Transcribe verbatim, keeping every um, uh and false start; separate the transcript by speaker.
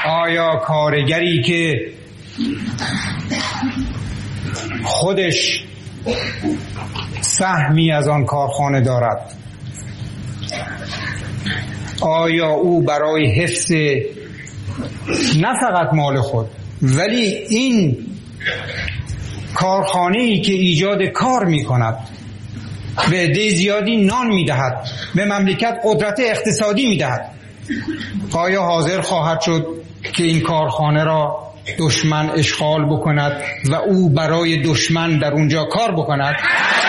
Speaker 1: آیا کارگری که خودش سهمی از آن کارخانه دارد، آیا او برای حفظ نه فقط مال خود ولی این کارخانه‌ای که ایجاد کار می‌کند به عده زیادی نان می‌دهد، به مملکت قدرت اقتصادی می‌دهد، آیا حاضر خواهد شد که این کارخانه را دشمن اشغال بکند و او برای دشمن در اونجا کار بکند؟